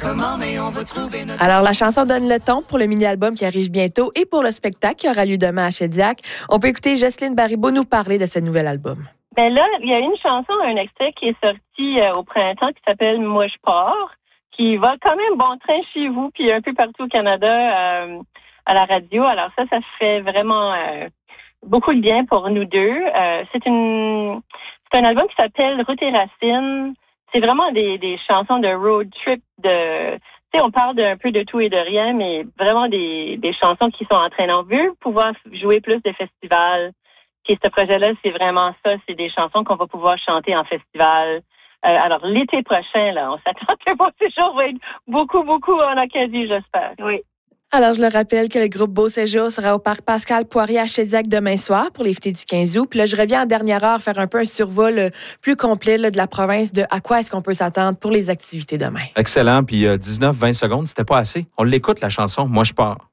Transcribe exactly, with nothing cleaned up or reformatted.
comment, mais on va trouver notre... Alors, la chanson donne le ton pour le mini-album qui arrive bientôt et pour le spectacle qui aura lieu demain à Shediac. On peut écouter Jocelyne Baribeau nous parler de ce nouvel album. Ben là, il y a une chanson, un extrait qui est sorti euh, au printemps qui s'appelle « Moi, je pars », qui va quand même bon train chez vous, puis un peu partout au Canada euh, à la radio. Alors ça, ça fait vraiment euh, beaucoup de bien pour nous deux. Euh, c'est une, c'est un album qui s'appelle Route et Racines. C'est vraiment des, des chansons de road trip. De, tu sais, on parle d'un peu de tout et de rien, mais vraiment des, des chansons qui sont entraînantes. On veut pouvoir jouer plus de festivals. Puis ce projet-là, c'est vraiment ça. C'est des chansons qu'on va pouvoir chanter en festival. Euh, alors, l'été prochain, là, on s'attend que Beau Séjour va être beaucoup, beaucoup en Acadie, j'espère. Oui. Alors, je le rappelle que le groupe Beau Séjour sera au parc Pascal Poirier à Shediac demain soir pour les fêtes du quinze août. Puis là, je reviens en dernière heure faire un peu un survol euh, plus complet là, de la province de à quoi est-ce qu'on peut s'attendre pour les activités demain. Excellent. Puis euh, dix-neuf vingt secondes, c'était pas assez. On l'écoute, la chanson. Moi, je pars.